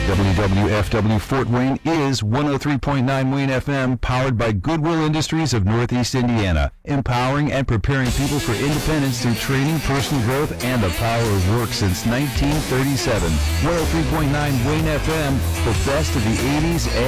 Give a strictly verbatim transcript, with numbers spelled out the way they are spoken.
W W F W Fort Wayne is one oh three point nine Wayne F M, powered by Goodwill Industries of Northeast Indiana, empowering and preparing people for independence through training, personal growth, and the power of work since nineteen thirty-seven. one oh three point nine Wayne F M, the best of the eighties and